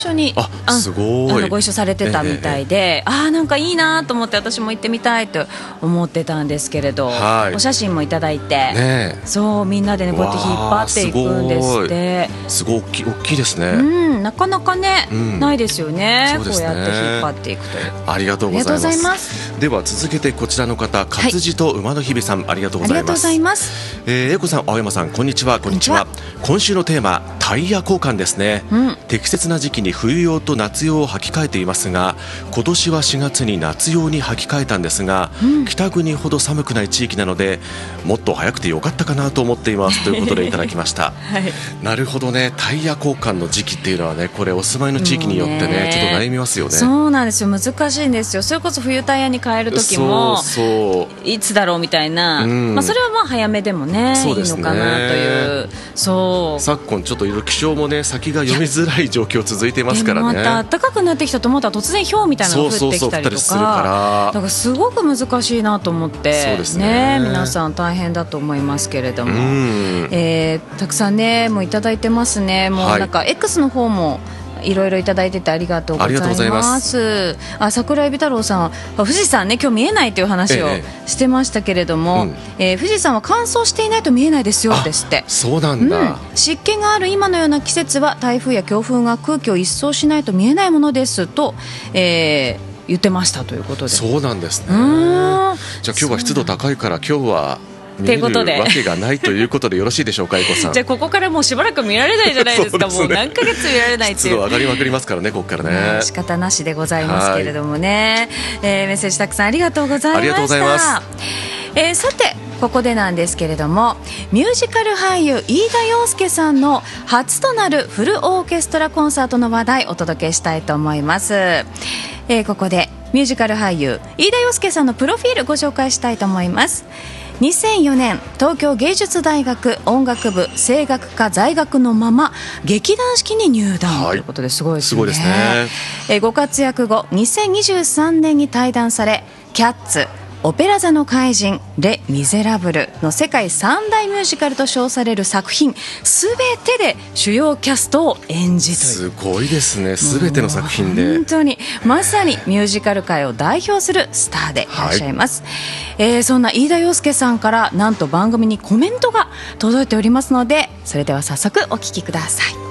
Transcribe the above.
一緒にすごいご一緒されてたみたいで、なんかいいなと思って私も行ってみたいと思ってたんですけれど、お写真もいただいて、そうみんなでねこうやって引っ張っていくんですって。 すごい大きいですね。 なかなかね、ないですよね。 そうですね、 こうやって引っ張っていくという。 ありがとうございます。では続けてこちらの方、活字と馬の日々さん、ありがとうございます。英子さん、青山さん、こんにちは。今週のテーマ、タイヤ交換ですね。適切な時期に冬用と夏用を履き替えていますが、今年は4月に夏用に履き替えたんですが、北国ほど寒くない地域なのでもっと早くてよかったかなと思っていますということでいただきました。なるほどね。タイヤ交換の時期っていうのはね、これお住まいの地域によってね、ちょっと悩みますよね。 そうなんですよ、難しいんですよ。それこそ冬タイヤに変える時もいつだろうみたいな、それはまあ早めでもね、いいのかなという。 昨今ちょっといろいろ気象もね、先が読みづらい状況続いてますからね。 また暖かくなってきたと思ったら突然氷みたいなのが降ってきたりとか、だからすごく難しいなと思って、皆さん大変だと思いますけれども、たくさんねもういただいてますね。もうなんか X の方もいろいろいただいててありがとうございます。桜井美太郎さん、富士山ね今日見えないという話をしてましたけれども、富士山は乾燥していないと見えないですよですって。 そうなんだ。 湿気がある今のような季節は台風や強風が空気を一掃しないと見えないものですと、言ってましたということで。 そうなんですね。じゃあ今日は湿度高いから今日は見えるわけがないということでよろしいでしょうか、英子さん。 じゃあここからもうしばらく見られないじゃないですか。もう何ヶ月見られないっていう。 湿度上がりまくりますからね、ここからね。 仕方なしでございますけれどもね。メッセージたくさんありがとうございました。ありがとうございます。さてここでなんですけれども、ミュージカル俳優飯田洋介さんの初となるフルオーケストラコンサートの話題をお届けしたいと思います。ここでミュージカル俳優飯田洋介さんのプロフィールご紹介したいと思います。2004年東京芸術大学音楽部声楽科在学のまま劇団四季に入団ということですごいですね。すごいですね。ご活躍後2023年に退団され、キャッツ、オペラ座の怪人、レ・ミゼラブルの世界三大ミュージカルと称される作品すべてで主要キャストを演じという。 すごいですね。すべての作品で本当にまさにミュージカル界を代表するスターでいらっしゃいます。そんな飯田洋介さんからなんと番組にコメントが届いておりますので、それでは早速お聞きください。